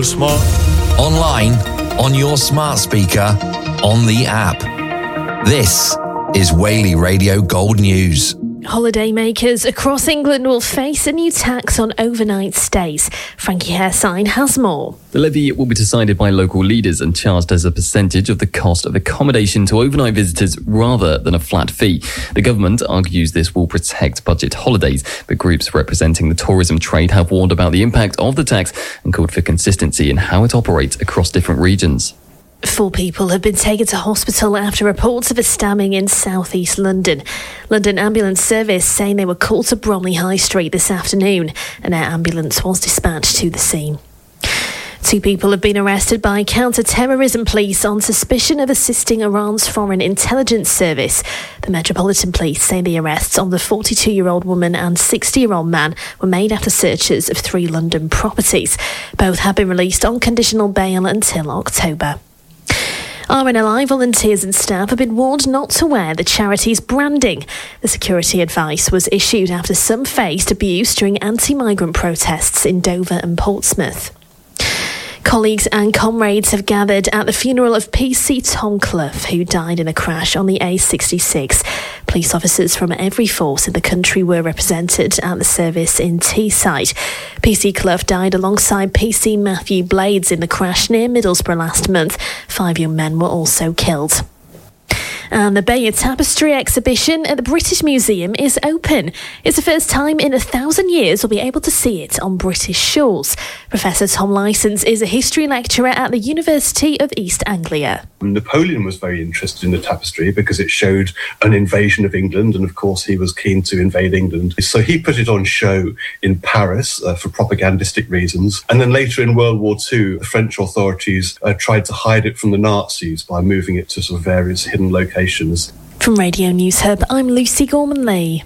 Smart. Online, on your smart speaker, on the app. This is Whaley Radio Gold News. Holidaymakers across England will face a new tax on overnight stays. Frankie Haresine has more. The levy will be decided by local leaders and charged as a percentage of the cost of accommodation to overnight visitors rather than a flat fee. The government argues this will protect budget holidays, but groups representing the tourism trade have warned about the impact of the tax and called for consistency in how it operates across different regions. 4 people have been taken to hospital after reports of a stabbing in south-east London. London Ambulance Service saying they were called to Bromley High Street this afternoon. An air ambulance was dispatched to the scene. 2 people have been arrested by counter-terrorism police on suspicion of assisting Iran's foreign intelligence service. The Metropolitan Police say the arrests on the 42-year-old woman and 60-year-old man were made after searches of 3 London properties. Both have been released on conditional bail until October. RNLI volunteers and staff have been warned not to wear the charity's branding. The security advice was issued after some faced abuse during anti-migrant protests in Dover and Portsmouth. Colleagues and comrades have gathered at the funeral of PC Tom Clough, who died in a crash on the A66. Police officers from every force in the country were represented at the service in Teesside. PC Clough died alongside PC Matthew Blades in the crash near Middlesbrough last month. 5 young men were also killed. And the Bayeux Tapestry exhibition at the British Museum is open. It's the first time in 1,000 years we'll be able to see it on British shores. Professor Tom Licence is a history lecturer at the University of East Anglia. Napoleon was very interested in the tapestry because it showed an invasion of England, and of course he was keen to invade England. So he put it on show in Paris for propagandistic reasons. And then later in World War II, the French authorities tried to hide it from the Nazis by moving it to sort of various hidden locations. From Radio News Hub, I'm Lucy Gorman-Lee.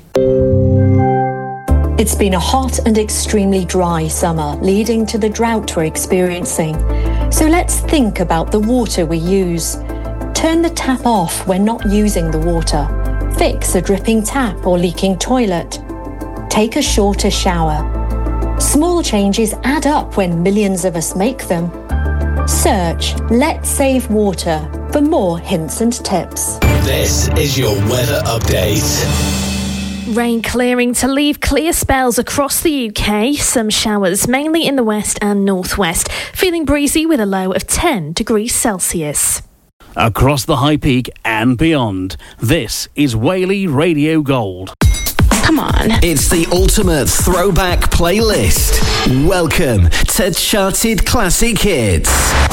It's been a hot and extremely dry summer, leading to the drought we're experiencing. So let's think about the water we use. Turn the tap off when not using the water. Fix a dripping tap or leaking toilet. Take a shorter shower. Small changes add up when millions of us make them. Search Let's Save Water for more hints and tips. This is your weather update. Rain clearing to leave clear spells across the UK. Some showers mainly in the west and northwest. Feeling breezy with a low of 10 degrees Celsius. Across the High Peak and beyond, this is Whaley Radio Gold. Come on. It's the ultimate throwback playlist. Welcome to Charted Classic Hits.